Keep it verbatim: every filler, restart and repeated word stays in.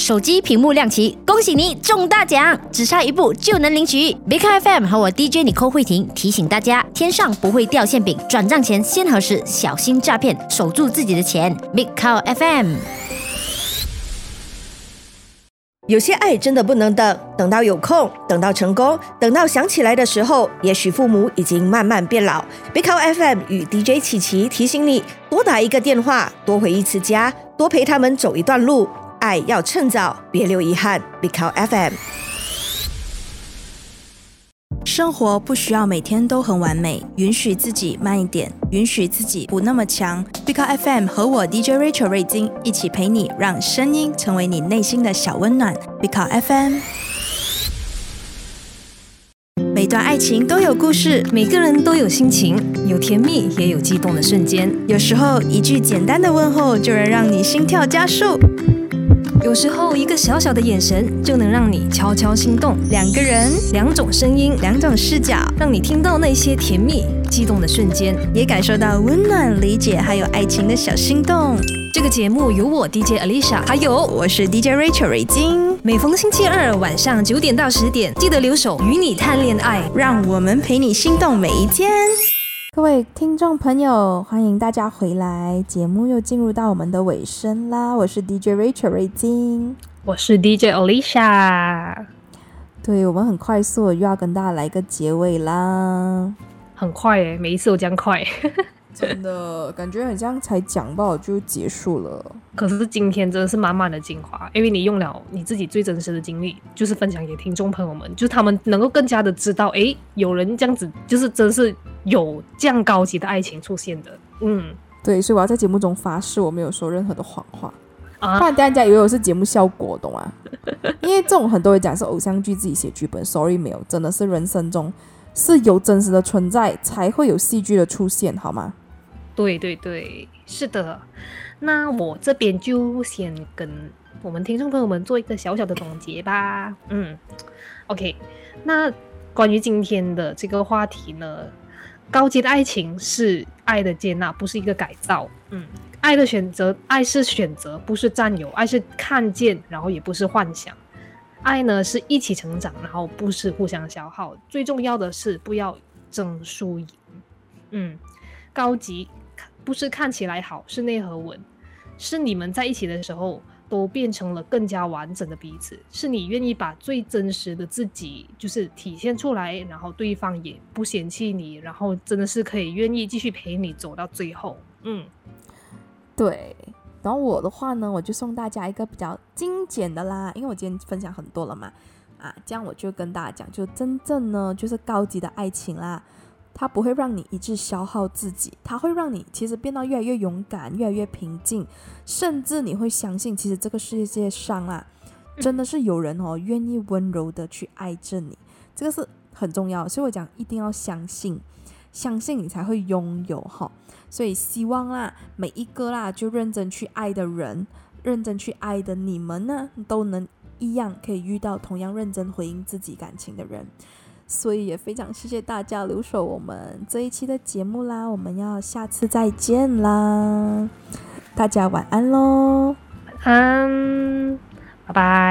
手机屏幕亮起，恭喜你中大奖，只差一步就能领取。Big Cow F M 和我 D J 尼寇慧婷提醒大家，天上不会掉馅饼，转账前先核实，小心诈骗，守住自己的钱。Big Cow F M。 有些爱真的不能等，等到有空，等到成功，等到想起来的时候，也许父母已经慢慢变老。Big Cow F M 与 D J 琪琪提醒你，多打一个电话，多回一次家，多陪他们走一段路，爱要趁早，别留遗憾。Big Cow F M。 生活不需要每天都很完美，允许自己慢一点，允许自己不那么强。Big Cow F M 和我 D J Rachel 瑞金一起陪你，让声音成为你内心的小温暖。Big Cow F M。每段爱情都有故事， 每个人都有心情，有甜蜜也有激动的瞬间。 有时候一句简单的问候就能让你心跳加速， 有时候一个小小的眼神就能让你悄悄心动。 两个人， 两种声音， 两种视角， 让你听到那些甜蜜激动的瞬间， 也感受到温暖、理解还有爱情的小心动。 这个节目由我 D J Alicia 还有我是 D J Rachel 瑞金， 每逢星期二晚上九点到十点，记得留守与你谈恋爱， 让我们陪你心动每一天。各位听众朋友，欢迎大家回来，节目又进入到我们的尾声啦。我是 D J Rachel 瑞金， 我是 D J Alicia。 对，我们很快速的又要跟大家来一个结尾啦。 很快耶，每一次都这样快。 真的感觉很像才讲到就结束了， 可是今天真的是满满的精华，因为你用了你自己最真实的经历，就是分享给听众朋友们，就是他们能够更加的知道，诶，有人这样子，就是真是有这样高级的爱情出现的。嗯， 对，所以我要在节目中发誓，我没有说任何的谎话，啊、不然大家以为我是节目效果，懂吗？因为这种很多人讲是偶像剧自己写剧本 ，sorry 没有，真的是人生中是有真实的存在，才会有戏剧的出现，好吗？ 对对对，是的。那我这边就先跟我们听众朋友们做一个小小的总结吧。嗯 ，OK。那关于今天的这个话题呢，高级的爱情是爱的接纳，不是一个改造。嗯，爱的选择，爱是选择，不是占有；爱是看见，然后也不是幻想。爱呢是一起成长，然后不是互相消耗。最重要的是不要争输赢。嗯，高级不是看起来好，是内核稳，是你们在一起的时候都变成了更加完整的彼此，是你愿意把最真实的自己就是体现出来，然后对方也不嫌弃你，然后真的是可以愿意继续陪你走到最后。嗯， 对。然后我的话呢，我就送大家一个比较精简的啦，因为我今天分享很多了嘛，啊，这样我就跟大家讲，就真正呢就是高级的爱情啦，它不会让你一直消耗自己，它会让你其实变得越来越勇敢，越来越平静，甚至你会相信其实这个世界上啊真的是有人哦愿意温柔的去爱着你，这个是很重要，所以我讲一定要相信，相信你才会拥有哈。所以希望啦每一个啦就认真去爱的人，认真去爱的你们呢都能一样可以遇到同样认真回应自己感情的人。所以也非常谢谢大家留守我们这一期的节目啦，我们要下次再见啦，大家晚安咯。 晚安，拜拜。